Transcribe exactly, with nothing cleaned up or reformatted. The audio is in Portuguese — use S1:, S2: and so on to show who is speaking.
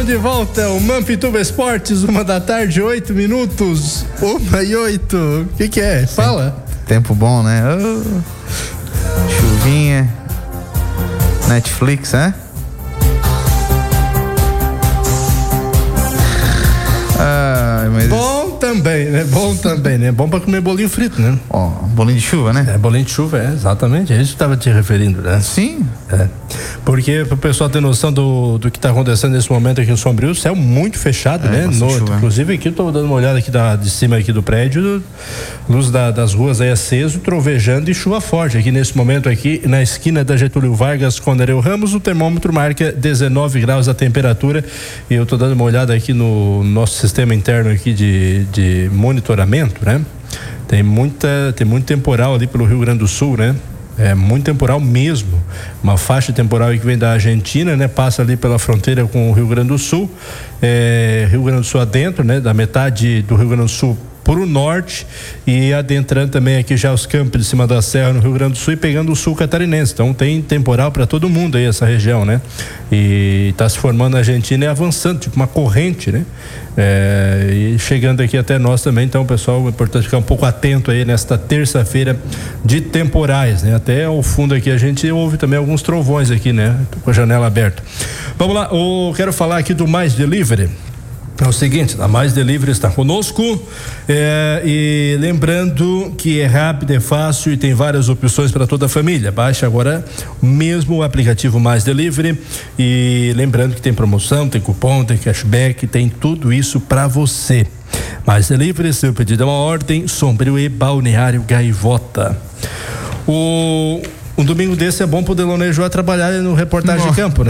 S1: De volta, o Mampituba Esportes, uma da tarde, oito minutos, uma e oito. O que que é? Fala.
S2: Tempo bom, né? Oh, chuvinha, Netflix, né? Ah, mas...
S1: Bom também, né? Bom também, né? Bom pra comer bolinho frito, né?
S2: Ó, oh, bolinho de chuva, né?
S1: É, bolinho de chuva, é, exatamente. É isso que tava te referindo, né?
S2: Sim.
S1: É. Porque pro pessoal ter noção do, do que tá acontecendo nesse momento aqui em Sombrio, o céu muito fechado, é, né? No, chuva, inclusive aqui, eu tô dando uma olhada aqui da, de cima aqui do prédio, luz da, das ruas aí aceso, trovejando e chuva forte. Aqui nesse momento aqui, na esquina da Getúlio Vargas com Nereu Ramos, o termômetro marca dezenove graus a temperatura, e eu tô dando uma olhada aqui no nosso sistema interno aqui de, de monitoramento, né? Tem muita, tem muito temporal ali pelo Rio Grande do Sul, né? É muito temporal mesmo, uma faixa temporal que vem da Argentina, né? Passa ali pela fronteira com o Rio Grande do Sul, é, Rio Grande do Sul adentro, né? Da metade do Rio Grande do Sul pro norte e adentrando também aqui já os campos de cima da serra no Rio Grande do Sul e pegando o sul catarinense. Então tem temporal para todo mundo aí essa região, né? E tá se formando na Argentina e avançando, tipo uma corrente, né? É, e chegando aqui até nós também. Então, pessoal, é importante ficar um pouco atento aí nesta terça-feira de temporais, né? Até ao fundo aqui a gente ouve também alguns trovões aqui, né? Tô com a janela aberta. Vamos lá, eu quero falar aqui do Mais Delivery. É o seguinte, a Mais Delivery está conosco, é, e lembrando que é rápido, é fácil e tem várias opções para toda a família. Baixe agora mesmo o aplicativo Mais Delivery, e lembrando que tem promoção, tem cupom, tem cashback, tem tudo isso para você. Mais Delivery, seu pedido é uma ordem, Sombrio e Balneário Gaivota. O Um domingo desse é bom pro Delonejo a trabalhar no reportagem de campo, né?